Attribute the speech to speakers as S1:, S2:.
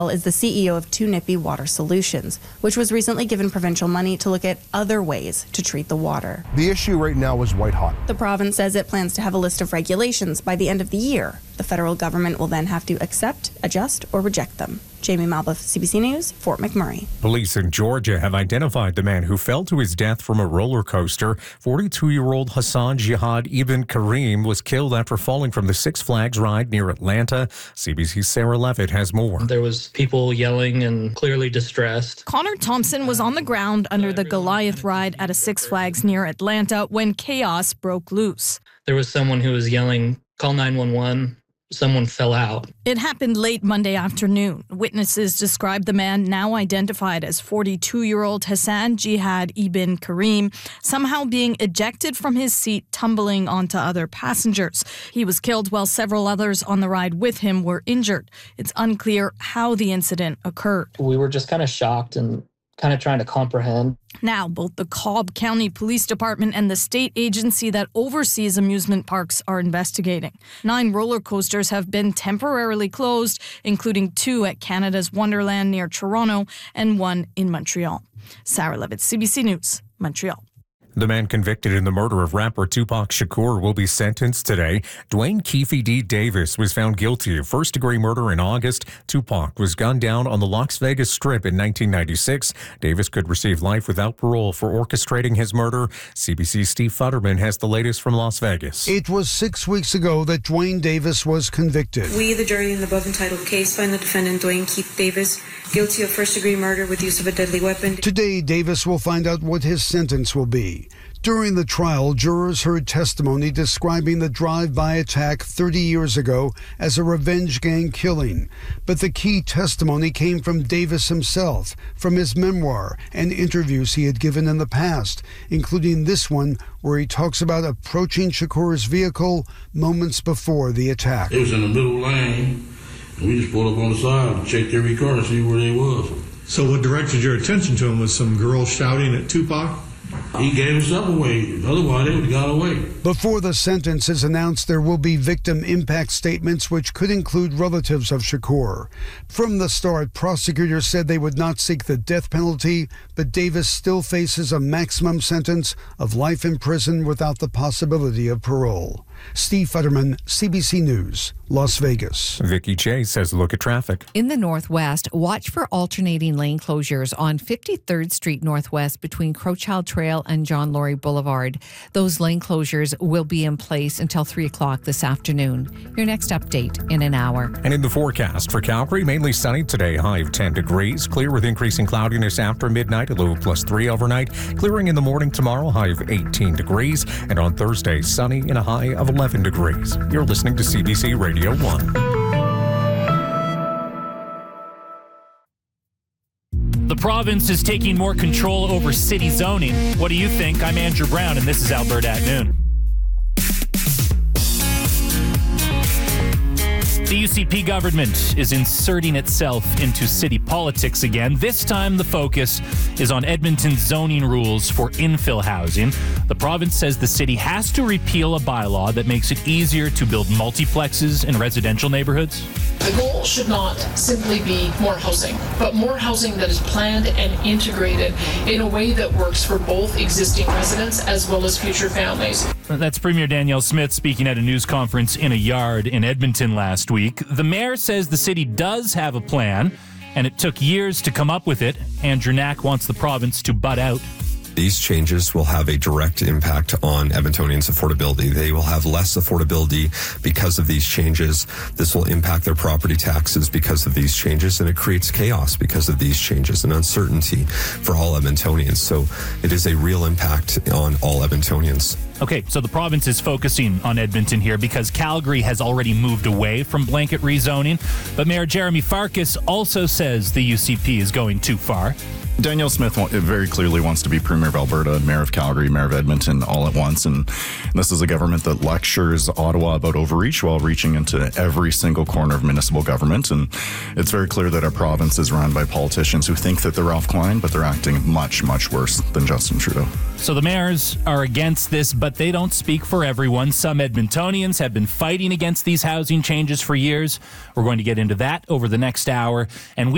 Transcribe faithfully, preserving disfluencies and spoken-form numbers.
S1: is the C E O of Tunipi Water Solutions, which was recently given provincial money to look at other ways to treat the water.
S2: The issue right now is white hot.
S1: The province says it plans to have a list of regulations by the end of the year. The federal government will then have to accept, adjust, or reject them. Jamie Malbuff, C B C News, Fort McMurray.
S3: Police in Georgia have identified the man who fell to his death from a roller coaster. forty-two-year-old Hassan Jihad Ibn Karim was killed after falling from the Six Flags ride near Atlanta. C B C's Sarah Levitt has more.
S4: There was people yelling and clearly distressed.
S5: Connor Thompson was on the ground under the Goliath ride at a Six Flags near Atlanta when chaos broke loose.
S4: There was someone who was yelling, "Call nine one one." Someone fell out.
S5: It happened late Monday afternoon. Witnesses described the man, now identified as forty-two-year-old Hassan Jihad Ibn Karim, somehow being ejected from his seat, tumbling onto other passengers. He was killed while several others on the ride with him were injured. It's unclear how the incident occurred.
S4: We were just kind of shocked and kind of trying to comprehend.
S5: Now, both the Cobb County Police Department and the state agency that oversees amusement parks are investigating. Nine roller coasters have been temporarily closed, including two at Canada's Wonderland near Toronto and one in Montreal. Sarah Levitt, C B C News, Montreal.
S3: The man convicted in the murder of rapper Tupac Shakur will be sentenced today. Dwayne Keefe D. Davis was found guilty of first-degree murder in August. Tupac was gunned down on the Las Vegas Strip in nineteen ninety-six. Davis could receive life without parole for orchestrating his murder. C B C's Steve Futterman has the latest from Las Vegas.
S6: It was six weeks ago that Dwayne Davis was convicted.
S7: We, the jury in the above entitled case, find the defendant Dwayne Keefe Davis guilty of first-degree murder with use of a deadly weapon.
S6: Today, Davis will find out what his sentence will be. During the trial, jurors heard testimony describing the drive-by attack thirty years ago as a revenge gang killing. But the key testimony came from Davis himself, from his memoir and interviews he had given in the past, including this one where he talks about approaching Shakur's vehicle moments before the attack.
S8: It was in the middle lane, and we just pulled up on the side and checked every car to see where they was.
S9: So what directed your attention to him was some girl shouting at Tupac?
S8: He gave himself away. Otherwise, they would have got away.
S6: Before the sentence is announced, there will be victim impact statements, which could include relatives of Shakur. From the start, prosecutors said they would not seek the death penalty, but Davis still faces a maximum sentence of life in prison without the possibility of parole. Steve Futterman, C B C News, Las Vegas.
S3: Vicky Chase has a look at traffic.
S10: In the Northwest, watch for alternating lane closures on fifty-third Street Northwest between Crowchild Trail and John Laurie Boulevard. Those lane closures will be in place until three o'clock this afternoon. Your next update in an hour.
S3: And in the forecast for Calgary, mainly sunny today, high of ten degrees. Clear with increasing cloudiness after midnight, a low of plus three overnight. Clearing in the morning tomorrow, high of eighteen degrees. And on Thursday, sunny and a high of eleven degrees. You're listening to C B C Radio one.
S11: The province is taking more control over city zoning. What do you think? I'm Andrew Brown, and this is Alberta at Noon. The U C P government is inserting itself into city politics again. This time, the focus is on Edmonton's zoning rules for infill housing. The province says the city has to repeal a bylaw that makes it easier to build multiplexes in residential neighborhoods.
S12: The goal should not simply be more housing, but more housing that is planned and integrated in a way that works for both existing residents as well as future families.
S11: That's Premier Danielle Smith speaking at a news conference in a yard in Edmonton last week. The mayor says the city does have a plan, and it took years to come up with it. Andrew Knack wants the province to butt out.
S13: These changes will have a direct impact on Edmontonians' affordability. They will have less affordability because of these changes. This will impact their property taxes because of these changes, and it creates chaos because of these changes and uncertainty for all Edmontonians. So it is a real impact on all Edmontonians.
S11: Okay, so the province is focusing on Edmonton here because Calgary has already moved away from blanket rezoning. But Mayor Jeremy Farkas also says the U C P is going too far.
S14: Danielle Smith very clearly wants to be Premier of Alberta, Mayor of Calgary, Mayor of Edmonton all at once. And this is a government that lectures Ottawa about overreach while reaching into every single corner of municipal government. And it's very clear that our province is run by politicians who think that they're Ralph Klein, but they're acting much, much worse than Justin Trudeau.
S11: So the mayors are against this, but they don't speak for everyone. Some Edmontonians have been fighting against these housing changes for years. We're going to get into that over the next hour. And we